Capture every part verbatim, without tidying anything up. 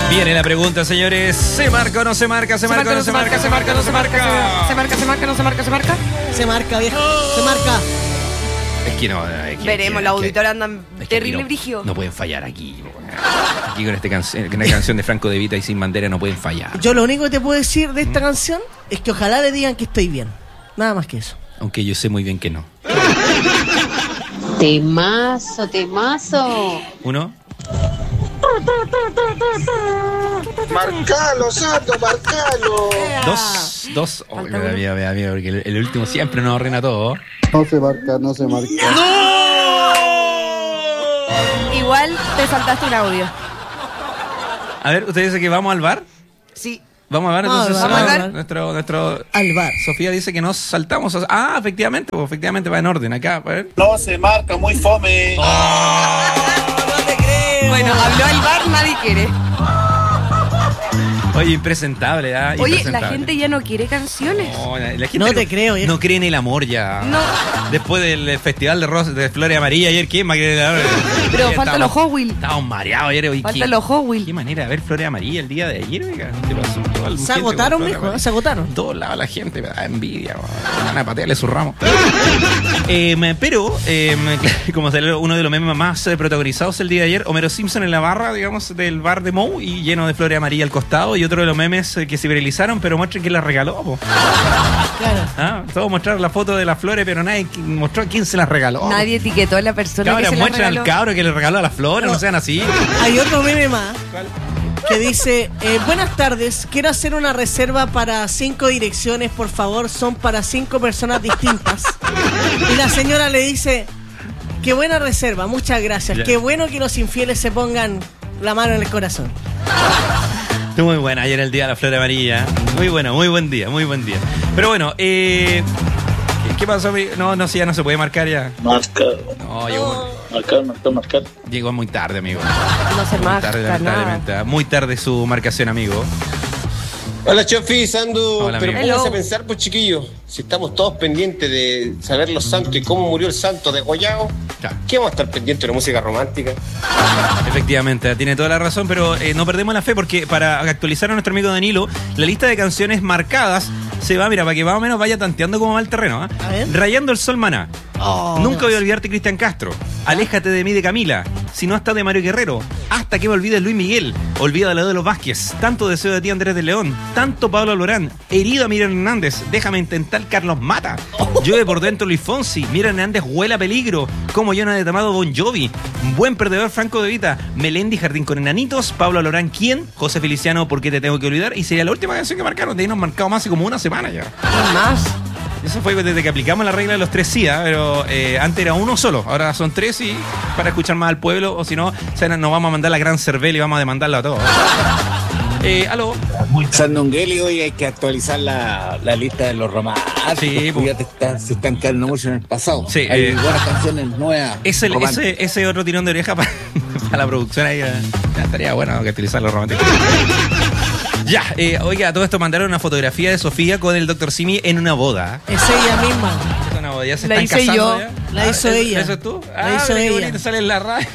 Viene la pregunta, señores. ¿Se marca o no se marca? ¿Se marca o no se marca? ¿Se marca o no se marca? ¿Se marca, se marca, no se marca, se marca? Se marca, viejo. Se marca. Es que no. Es que, Veremos, es los que- auditores andan es que terrible no, brigio. No pueden fallar aquí. Aquí con esta canción, con la canción de Franco De Vita y Sin Bandera no pueden fallar. Yo lo único que te puedo decir de esta canción es que ojalá le digan que estoy bien. Nada más que eso. Aunque yo sé muy bien que no. Temazo, temazo. ¿Uno? Marcalo, Santo, marcalo. Dos. Dos. Oh, me da miedo, me da miedo, porque el, el último siempre nos ordena todo. No se marca, no se marca. Igual te saltaste un audio. A ver, ¿usted dice que vamos al bar? Sí. Vamos a ver, Vamos entonces. al bar, ah, vamos al bar. Nuestro, nuestro. Al bar. Sofía dice que nos saltamos. Ah, efectivamente, pues, efectivamente va en orden acá. A ver. No se marca, muy fome. Bueno, habló el bar, nadie quiere. Oye, impresentable, ¿ah? Oye, Impresentable. la gente ya no quiere canciones. No, la, la gente No te creo, viejo. No cree en el amor ya. No. Después del festival de Ros de Flores Amarillas ayer, ¿quién va a querer el amor? Pero Ayer faltan los estábamos- Hot Wheels. Estábamos mareados ayer. Oye, Faltan ¿qué- los Hot Wheels. Qué manera de ver Flores Amarillas el día de ayer, oiga. ¿Qué pasó? Toda la Se gente agotaron, con Flores mijo, Amarillas. se agotaron. En todos lados la gente me da envidia. man. Van a patearle su ramo. Eh, pero, eh, como salió uno de los memes más eh, protagonizados el día de ayer, Homero Simpson en la barra, digamos, del bar de Moe y lleno de flores amarillas al costado, y otro de los memes eh, que se viralizaron, pero muestren quién las regaló, po. Claro. Ah, todos mostraron la foto de las flores, pero nadie qui- mostró a quién se las regaló. Nadie etiquetó a la persona Cabra, que se las muestren al regaló. cabro que le regaló las flores, no sean así. Hay otro meme más que dice, eh, buenas tardes, quiero hacer una reserva para cinco direcciones, por favor, son para cinco personas distintas. Y la señora le dice, qué buena reserva, muchas gracias, Ya. qué bueno que los infieles se pongan la mano en el corazón. Estuvo muy buena ayer el día de la flor amarilla. Muy bueno, muy buen día, muy buen día. Pero bueno, eh, ¿qué, qué pasó? mi- No, no, sí, ya no se puede marcar ya. Marca. No, llegó, Marcar, marcar, marcar. llegó muy tarde, amigo. No se Muy marca tarde, nada. lamentablemente. Muy tarde su marcación, amigo. Hola Chofi, Sandu, Hola, pero amigo. pónganse Hello. a pensar, pues chiquillos, si estamos todos pendientes de saber los santos y cómo murió el santo de Goyao, Ya. ¿qué vamos a estar pendientes de la música romántica? Efectivamente, tiene toda la razón, pero eh, no perdemos la fe porque para actualizar a nuestro amigo Danilo, la lista de canciones marcadas se va, mira, para que más o menos vaya tanteando cómo va el terreno. ¿eh? A ver. Rayando el sol, Maná. Oh, Nunca voy a olvidarte, Cristian Castro. Aléjate de mí, de Camila. Si no está de Mario Guerrero. Hasta que me olvides, Luis Miguel. Olvida la de los Vázquez. Tanto deseo de ti, Andrés de León. Tanto Pablo Alborán. Herida, Miriam Hernández. Déjame intentar, Carlos Mata. Llueve por dentro, Luis Fonsi. Miriam Hernández, huela a peligro. Como yo no he tomado Bon Jovi. Buen perdedor, Franco De Vita. Melendi, Jardín con enanitos. Pablo Alborán, ¿quién? José Feliciano, ¿por qué te tengo que olvidar? Y sería la última canción que marcaron. De ahí nos marcado más hace como una semana ya. ¿Qué más? Eso fue desde que aplicamos la regla de los tres sí, ¿eh? Pero eh, antes era uno solo, ahora son tres y para escuchar más al pueblo, o si no, o sea, nos vamos a mandar la gran cervela y vamos a demandarla a todos. Eh, aló. Sandungueli, hoy hay que actualizar la, la lista de los románticos. Sí, po. ya te está- se están quedando mucho en el pasado. Sí, hay eh, buenas canciones nuevas. Es el- románticas. ese, ese otro tirón de oreja para, para la producción ahí. eh, ya estaría bueno que utilizar los románticos. Ya, eh, oiga, a todo esto mandaron una fotografía de Sofía con el doctor Simi en una boda. es ella misma. Es una boda, ya se La están hice casando yo. ya. La Ah, hizo ¿eso- ella. ¿Eso es tú? La Ah, hizo mira qué ella. bonito sale en la radio.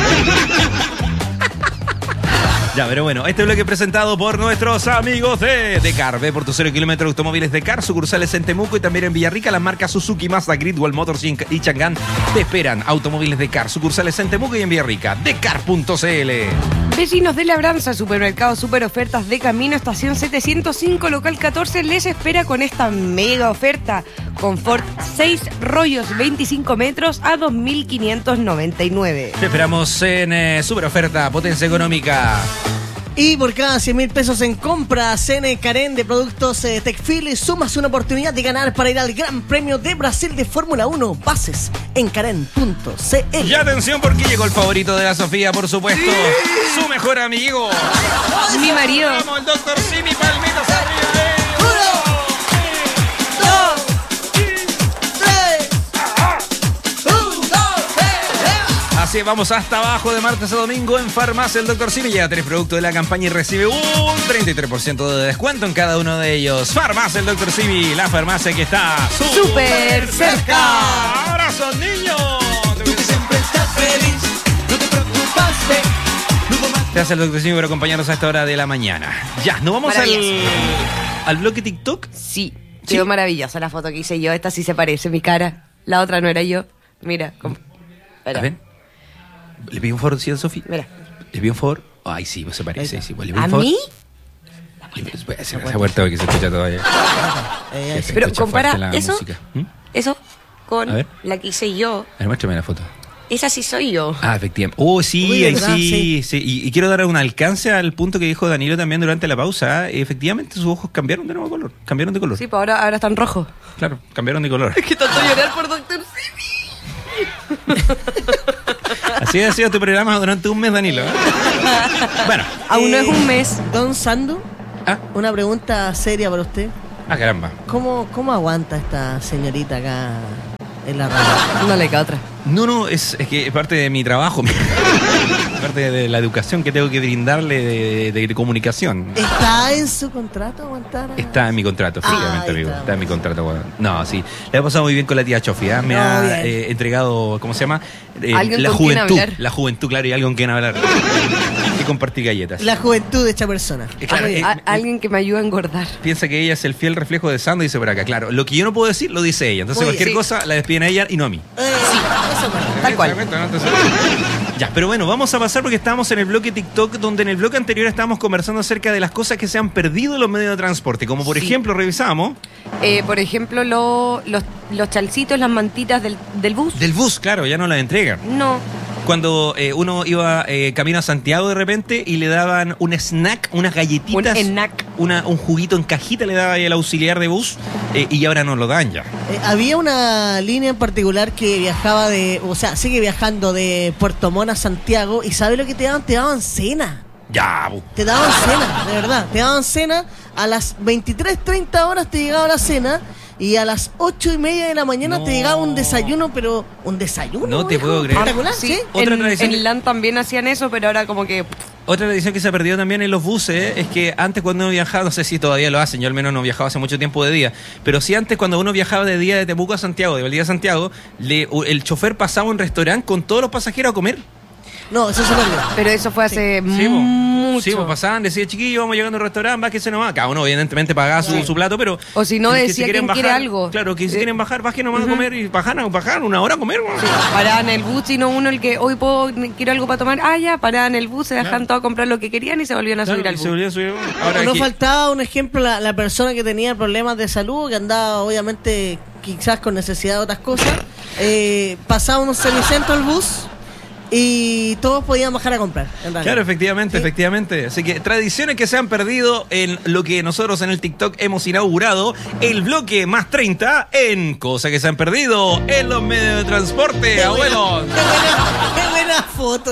Ya, pero bueno, este bloque presentado por nuestros amigos de Decar. Ve por tu cero kilómetros automóviles Decar, sucursales en Temuco y también en Villarrica. Las marcas Suzuki, Mazda, Gridwall Motors y y Changán te esperan. Automóviles Decar, sucursales en Temuco y en Villarrica. Decar punto c l. Vecinos de Labranza, Supermercado Super Ofertas de Camino, estación setecientos cinco, local catorce, les espera con esta mega oferta. Confort seis rollos, veinticinco metros a dos mil quinientos noventa y nueve. Te esperamos en eh, super oferta, potencia económica. Y por cada cien mil pesos en compras en Karen de productos eh, Tecfil, sumas una oportunidad de ganar para ir al Gran Premio de Brasil de Fórmula uno. Bases en karen punto c l. Y atención porque llegó el favorito de la Sofía, por supuesto. Su mejor amigo. Mi marido. Vamos, el doctor Simi, palmitas arriba de... Así es, vamos hasta abajo de martes a domingo en Farmacia el doctor Simi. Llega tres productos de la campaña y recibe un treinta y tres por ciento de descuento en cada uno de ellos. Farmacia el doctor Simi, la farmacia que está Súper cerca. ¡Abrazos, niños! Tú que siempre estás feliz, no te preocupaste, no hubo más Gracias al doctor Simi por acompañarnos a esta hora de la mañana. Ya, nos vamos al, al bloque TikTok. Sí, quedó ¿Sí? maravillosa la foto que hice yo. Esta sí se parece, mi cara. La otra no era yo. Mira. Como... A ver. ¿Le pido un favor, sí, Sofía? Mira. ¿Le pido un favor? Ay, sí, se parece. Sí, pues, ¿le pido ¿A un favor? mí? Se ha vuelto que se escucha todavía. Eh, se Pero compara eso, ¿Mm? eso con la que hice yo. A ver, muéstrame la foto. Esa sí soy yo. Ah, efectivamente. Oh, sí, Uy, ahí ¿verdad? sí, sí. sí. Y, y quiero dar un alcance al punto que dijo Danilo también durante la pausa. Efectivamente, sus ojos cambiaron de nuevo color. Cambiaron de color. Sí, pues ahora, ahora están rojos. Claro, cambiaron de color. Es que tanto llorar por doctor Simi. Así ha sido tu programa durante un mes, Danilo. ¿eh? Bueno. Aún no Eh, es un mes. Don Sandu, Ah, una pregunta seria para usted. ah caramba. ¿Cómo, cómo aguanta esta señorita acá en la radio? No le queda otra. No, no, es, es que es parte de mi trabajo. Parte de la educación que tengo que brindarle de, de, de comunicación. ¿Está en su contrato aguantar? a- Está en mi contrato, efectivamente, Ah, amigo. está. Está en mi contrato. Bueno. No, sí. Le ha pasado muy bien con la tía Chofi. ¿eh? Me No, ha bien. eh, entregado, ¿cómo se llama? Eh, Alguien la con quien juventud. hablar. La juventud, claro, y alguien con quien hablar. Y compartir galletas. La juventud de esta persona. Eh, claro, Muy bien. eh, A- alguien que me ayude a engordar. Piensa que ella es el fiel reflejo de Sandy, dice por acá. Claro, lo que yo no puedo decir, lo dice ella. Entonces, Muy cualquier bien. cosa la despiden a ella y no a mí. Eh, sí, eso es Tal cual. Exactamente, ¿no? Entonces, ya, pero bueno, vamos a pasar porque estamos en el bloque TikTok, donde en el bloque anterior estábamos conversando acerca de las cosas que se han perdido en los medios de transporte. Como por Sí. ejemplo, revisamos Eh, por ejemplo, lo- los, los chalcitos, las mantitas del, del bus. del bus, claro, ya no las entregan. No. Cuando eh, uno iba eh, camino a Santiago de repente y le daban un snack, unas galletitas, Un snack. una, un juguito en cajita le daba ahí el auxiliar de bus eh, y ahora no lo dan ya. Eh, había una línea en particular que viajaba de, o sea, sigue viajando de Puerto Montt a Santiago y ¿sabe lo que te daban? Te daban cena. Ya, bu. Te daban cena, de verdad. Te daban cena, a las veintitrés treinta horas te llegaba la cena y a las ocho y media de la mañana No. te llegaba un desayuno, pero un desayuno. No te viejo, puedo creer. espectacular, Sí, ¿sí? Otra en, tradición que- en LAN también hacían eso, pero ahora como que... Otra tradición que se ha perdido también en los buses es que antes cuando uno viajaba, no sé si todavía lo hacen, yo al menos no viajaba hace mucho tiempo de día, pero sí antes cuando uno viajaba de día de Temuco a Santiago, de Valdivia a Santiago, le, el chofer pasaba a un restaurante con todos los pasajeros a comer. No, eso se perdió. Pero eso fue hace Sí, po. mucho. Sí, pues pasaban, decía, chiquillo, vamos llegando al restaurante, bájese nomás. Cada uno evidentemente pagaba su, su plato, pero... O si no, que si decía quieren quién quiere bajar, algo. Claro, que si Eh, quieren bajar, bajen nomás a comer y bajan, bajan una hora a comer. bueno. Paraban el bus, sino uno el que hoy puedo, quiero algo para tomar. Ah, ya, paraban el bus, se dejan Claro. todo a comprar lo que querían y se volvían a Claro, subir al y bus. se volvía a subir. Ahora no aquí- faltaba un ejemplo, la, la persona que tenía problemas de salud, que andaba obviamente quizás con necesidad de otras cosas, eh, pasaba un semicentro al bus y todos podían bajar a comprar. En realidad. Claro, efectivamente, Sí. efectivamente. Así que tradiciones que se han perdido en lo que nosotros en el TikTok hemos inaugurado, el bloque más treinta en cosas que se han perdido en los medios de transporte, Qué abuelos. buena, qué buena, qué buena foto.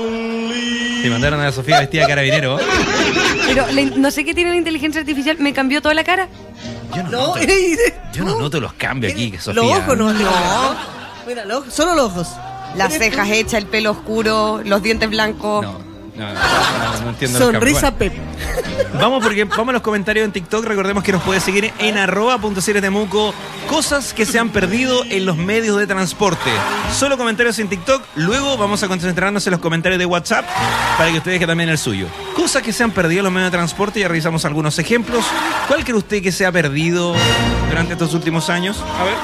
Se mandaron a la Sofía vestida de carabinero. Pero la in- no sé qué tiene la inteligencia artificial, me cambió toda la cara. Yo no, No, noto, ey, yo no noto los cambios aquí, Los Sofía. ojos no. No. Mira, los ojos, solo los ojos. Las Eres cejas tú. hechas, el pelo oscuro, los dientes blancos. No, no, no, no, no entiendo los cambios. Sonrisa Bueno. Pep. Vamos porque vamos a los comentarios en TikTok. Recordemos que nos puede seguir en arroba punto siete Temuco. Cosas que se han perdido en los medios de transporte. Solo comentarios en TikTok. Luego vamos a concentrarnos en los comentarios de WhatsApp para que usted deje también el suyo. Cosas que se han perdido en los medios de transporte. Ya revisamos algunos ejemplos. ¿Cuál cree usted que se ha perdido durante estos últimos años? A ver.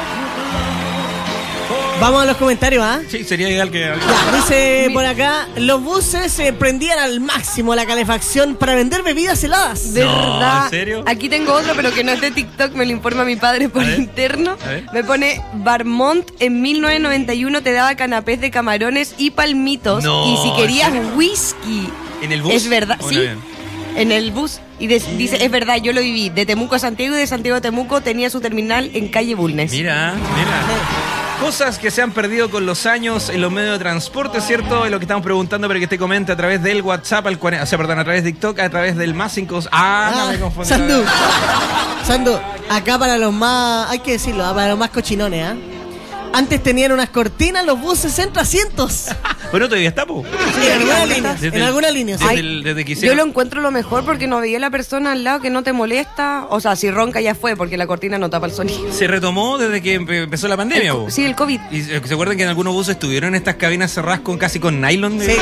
Vamos a los comentarios, ¿ah? Sí, sería ideal que... Ya, dice por acá, los buses se prendían al máximo la calefacción para vender bebidas heladas. De No, verdad. ¿en serio? Aquí tengo otro, pero que no es de TikTok, me lo informa mi padre por A ver, interno. a ver. Me pone Barmont en mil novecientos noventa y uno te daba canapés de camarones y palmitos. No, y si querías ¿en serio? whisky. ¿En el bus? Es verdad, Muy sí. bien. En el bus. Y de- dice, es verdad, yo lo viví. De Temuco a Santiago y de Santiago a Temuco tenía su terminal en calle Bulnes. Mira, mira. Cosas que se han perdido con los años en los medios de transporte, ¿cierto? Es lo que estamos preguntando para que usted comente a través del WhatsApp, al cuarenta, o sea, perdón, a través de TikTok, a través del más cinco... Ah, no Ah, me confundí. Sandu, Sandu, acá para los más, hay que decirlo, ah, para los más cochinones, ¿ah? Antes tenían unas cortinas los buses entre asientos. Bueno, todavía está, po. Sí, en alguna línea. Desde En el- alguna línea, sí. Desde, Ay, el- desde que Yo hicieron... lo encuentro lo mejor porque no veía a la persona al lado que no te molesta. O sea, si ronca ya fue porque la cortina no tapa el sonido. Se retomó desde que empe- empezó la pandemia, po. Sí, el COVID. Y se se acuerdan que en algunos buses estuvieron estas cabinas cerradas con casi con nylon. Sí,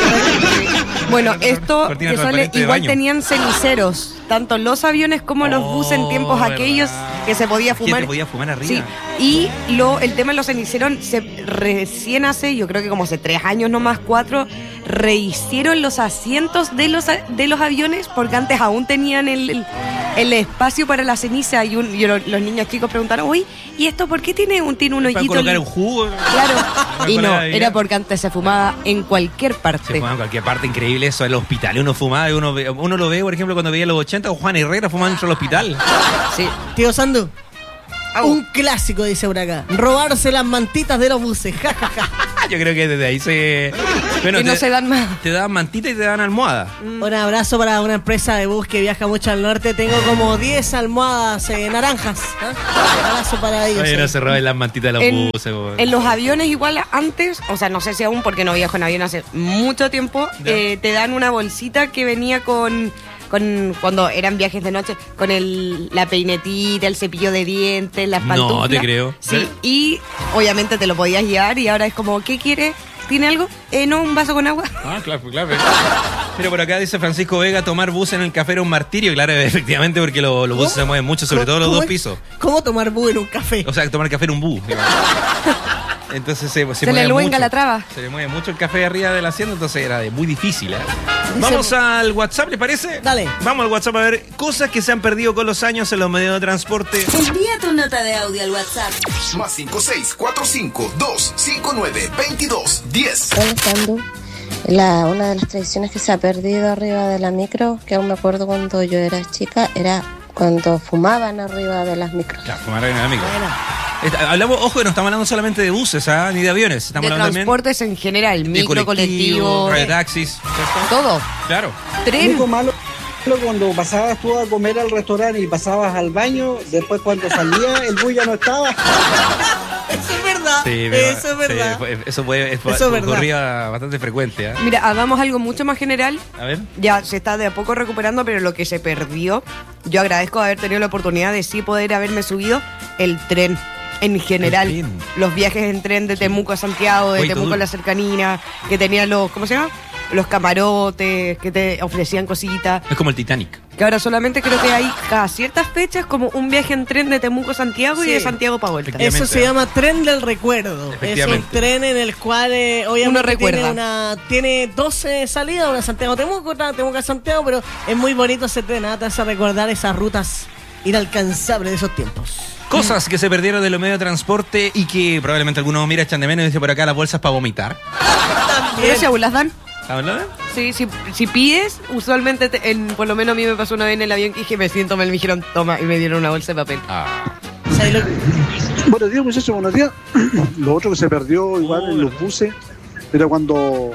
Bueno, esto Cortina que sale, transparente de igual baño. tenían ceniceros, tanto los aviones como los Oh, buses en tiempos verdad. aquellos que se podía Que fumar. te podía fumar arriba. Sí, y lo, el tema de los ceniceros se recién hace, yo creo que como hace tres años nomás, cuatro, rehicieron los asientos de los a- de los aviones porque antes aún tenían el, el, el espacio para la ceniza y, un, y lo- los niños chicos preguntaron, uy, ¿y esto por qué tiene un, tiene un Para hoyito? colocar en- un jugo. Claro, Para y no, colocar ahí. era porque antes se fumaba en cualquier Se parte. fumaba en cualquier parte, increíble eso, en los hospitales uno fumaba y uno, ve- uno lo ve, por ejemplo, cuando veía los ochenta, o Juan Herrera fumando dentro del hospital. Sí. Tío Sandu. Un clásico, dice por acá. Robarse las mantitas de los buses. Ja, ja, ja. Yo creo que desde ahí se... Bueno, Que no te, se dan más. te daban mantita y te daban almohada. Un abrazo para una empresa de bus que viaja mucho al norte. Tengo como diez almohadas eh, naranjas. ¿Ah? Un abrazo para ellos. Ay, eh. no se roben las mantitas de los En, buses. po. en los aviones igual antes, o sea, no sé si aún porque no viajo en avión hace mucho tiempo, Ya. eh, te dan una bolsita que venía con, con cuando eran viajes de noche, con el, la peinetita, el cepillo de dientes, las No, pantuflas. te creo. Sí, ¿Eh? y obviamente te lo podías llevar y ahora es como, ¿qué quiere? ¿Tiene algo? Eh, no, un vaso con agua. Ah, claro, claro. Pero por acá dice Francisco Vega, tomar bus en el café era un martirio. Claro, efectivamente, porque lo- los buses se mueven mucho, sobre todo los ¿Cómo dos es? pisos. ¿Cómo tomar bus en un café? O sea, tomar café en un bus. digamos. Entonces se, se, Se le mueve luenga mucho. la traba. Se le mueve mucho el café arriba del asiento, entonces era de muy difícil. ¿eh? Vamos al WhatsApp, ¿le parece? Dale. Vamos al WhatsApp a ver cosas que se han perdido con los años en los medios de transporte. Envía tu nota de audio al WhatsApp. Más cinco seis cuatro cinco dos cinco nueve veintidós diez. Alejandro, la, una de las tradiciones que se ha perdido arriba de la micro, que aún me acuerdo cuando yo era chica, era cuando fumaban arriba de las micros. Ya, fumar en el amigo. Esta- Hablamos, ojo, que no estamos hablando solamente de buses, ¿ah? Ni de aviones. Estamos De hablando transportes en general, también micro, colectivo, radiotaxis. todo. Claro. Tren. Único malo cuando pasabas tú a comer al restaurante y pasabas al baño, después cuando salía el bus ya no estaba. Eso es verdad. Sí, pero- Eso es verdad. sí, fue- eso fue, fue- Eso es verdad. ocurría bastante frecuente, ¿ah? Mira, hagamos algo mucho más general. A ver. Ya se está de a poco recuperando, pero lo que se perdió, yo agradezco haber tenido la oportunidad de sí poder haberme subido el tren. En general, El tren. los viajes en tren de Temuco a Santiago, de Oye, Temuco todo- a la cercanía, que tenían los, ¿cómo se llama? Los camarotes, que te ofrecían cositas. Es como el Titanic. Que ahora solamente creo que hay cada ciertas fechas como un viaje en tren de Temuco a Santiago y Sí. de Santiago para vuelta. Efectivamente. Eso se llama tren del recuerdo. Es un Efectivamente. tren en el cual eh, obviamente Uno recuerda. tiene una tiene doce salidas, una Santiago Temuco, otra Temuco a Santiago, pero es muy bonito ese tren, ¿ah? Te hace recordar esas rutas inalcanzables de esos tiempos. Cosas que se perdieron de los medios de transporte y que probablemente algunos mira echan de menos y dice por acá las bolsas para vomitar. Pero si aún las dan. ¿Hablan? Sí, si, si pides, usualmente, te- en, por lo menos a mí me pasó una vez en el avión que dije, me siento mal, me dijeron, toma, y me dieron una bolsa de papel. Ah. ¿Sabes lo- Buenos días, muchachos, buenos días. Lo otro que se perdió igual en los buses era cuando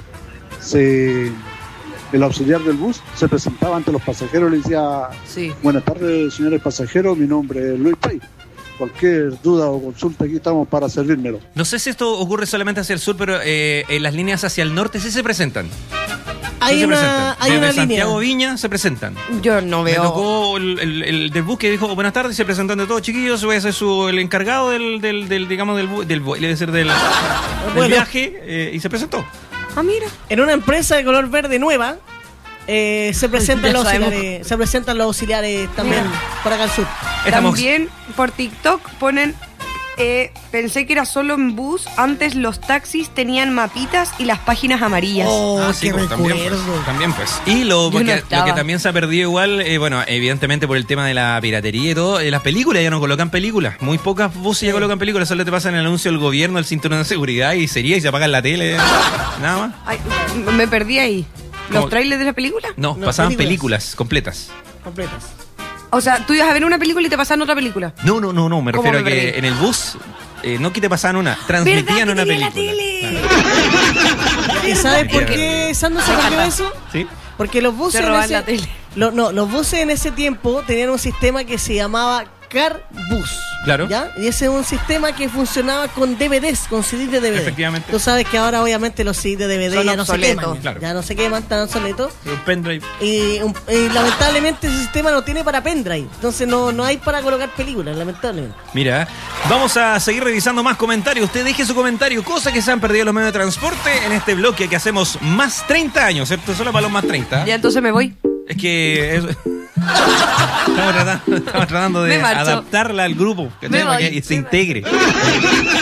se el auxiliar del bus se presentaba ante los pasajeros y le decía: Sí. buenas tardes, señores pasajeros, mi nombre es Luis Pay. Cualquier duda o consulta, aquí estamos para servírmelo. No sé si esto ocurre solamente hacia el sur, pero eh, en las líneas hacia el norte sí se presentan. Hay Sí se una, presentan. hay Desde una Santiago línea. Viña se presentan. Yo no Me veo. tocó el, el- el del bus que dijo buenas tardes y se presentó ante todos, chiquillos, voy a ser su, el encargado del, del, del digamos, del, bu- del, bu- le voy a decir, del, del Bueno. viaje eh, y se presentó. Ah, mira. En una empresa de color verde nueva eh, se presentan Ya los sabemos. auxiliares, se presentan los auxiliares también Mira. por acá al sur. Estamos- También por TikTok ponen, eh, pensé que era solo en bus, antes los taxis tenían mapitas y las páginas amarillas. Oh, Ah, sí, qué pues, también, recuerdo. pues, también pues. Y lo, Yo no que, estaba. lo que también se ha perdido igual, eh, bueno, evidentemente por el tema de la piratería y todo, eh, las películas ya no colocan películas. Muy pocas buses ya colocan películas, solo te pasan el anuncio del gobierno, el cinturón de seguridad y sería y se apagan la tele. Nada más. Ay, me perdí ahí. ¿Los ¿Cómo? trailers de la película? No, No, pasaban películas. películas completas. Completas. O sea, tú ibas a ver una película y te pasaban otra película. No, no, no, no, me ¿Cómo refiero me a que perdí? en el bus, eh, no que te pasaban una, transmitían ¿Verdad que una tenía película. la tele? ¿Y sabes por Bien. qué Sando se Me cambió encanta. eso? ¿Sí? Porque los buses Se en roban ese, la tele. lo- no, los buses en ese tiempo tenían un sistema que se llamaba Car Bus. Claro. ¿Ya? Y ese es un sistema que funcionaba con D V Ds, con C Ds de D V D. Efectivamente. Tú sabes que ahora obviamente los C Ds de D V D Son ya no obsoletos. se queman. Claro. Ya no se queman, están obsoletos. Un pendrive. Y, un- y lamentablemente ese sistema no tiene para pendrive. Entonces no, no hay para colocar películas, lamentablemente. Mira, vamos a seguir revisando más comentarios. Usted deje su comentario, cosas que se han perdido en los medios de transporte en este bloque que hacemos más treinta años, ¿cierto? Solo para los más treinta. Ya entonces me voy. Es que es- estamos, tratando, estamos tratando de Me marcho. adaptarla al grupo, ¿cachai? Me Para voy. que se integre.